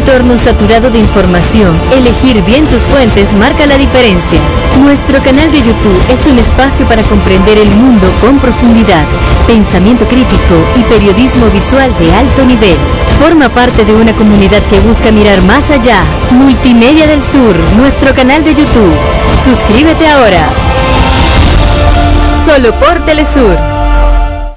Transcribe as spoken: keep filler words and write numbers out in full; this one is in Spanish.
entorno saturado de información, elegir bien tus fuentes marca la diferencia. Nuestro canal de YouTube es un espacio para comprender el mundo con profundidad, pensamiento crítico y periodismo visual de alto nivel. Forma parte de una comunidad que busca mirar más allá. Multimedia del Sur, nuestro canal de YouTube. Suscríbete ahora. Solo por Telesur.